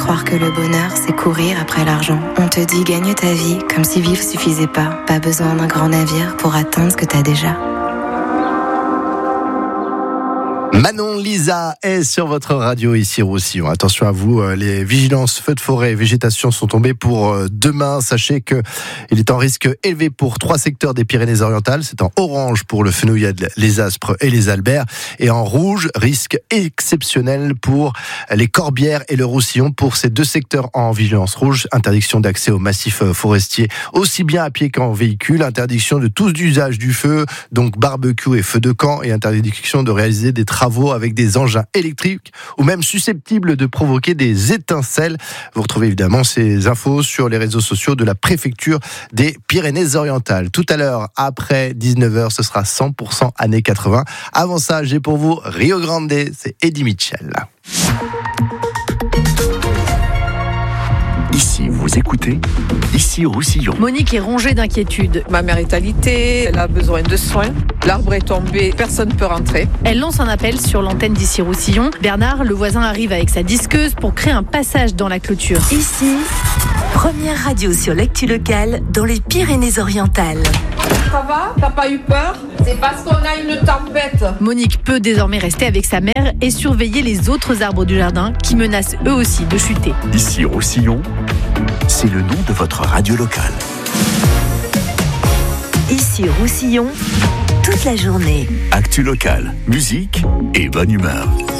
croire que le bonheur, c'est courir après l'argent. On te dit gagne ta vie comme si vivre suffisait pas. Pas besoin d'un grand navire pour atteindre ce que t'as déjà. Manon Lisa est sur votre radio ici Roussillon. Attention à vous, les vigilances feux de forêt et végétation sont tombées pour demain. Sachez que il est en risque élevé pour 3 secteurs des Pyrénées-Orientales. C'est en orange pour le Fenouillade, les Aspres et les Alberts. Et en rouge, risque exceptionnel pour les Corbières et le Roussillon. Pour ces 2 secteurs en vigilance rouge, interdiction d'accès au massif forestier, aussi bien à pied qu'en véhicule. Interdiction de tous usages du feu, donc barbecue et feu de camp. Et interdiction de réaliser des travaux avec des engins électriques ou même susceptibles de provoquer des étincelles. Vous retrouvez évidemment ces infos sur les réseaux sociaux de la préfecture des Pyrénées-Orientales. Tout à l'heure, après 19h, ce sera 100% années 80. Avant ça, j'ai pour vous Rio Grande, c'est Eddie Mitchell. Ici, vous écoutez, ici Roussillon. Monique est rongée d'inquiétude. Ma mère est alitée, elle a besoin de soins. L'arbre est tombé, personne ne peut rentrer. Elle lance un appel sur l'antenne d'ici Roussillon. Bernard, le voisin, arrive avec sa disqueuse pour créer un passage dans la clôture. Ici, première radio sur l'actu locale dans les Pyrénées-Orientales. Ça va? T'as pas eu peur? C'est parce qu'on a une tempête. Monique peut désormais rester avec sa mère et surveiller les autres arbres du jardin qui menacent eux aussi de chuter. Ici Roussillon, c'est le nom de votre radio locale. Ici Roussillon, toute la journée. Actu locale, musique et bonne humeur.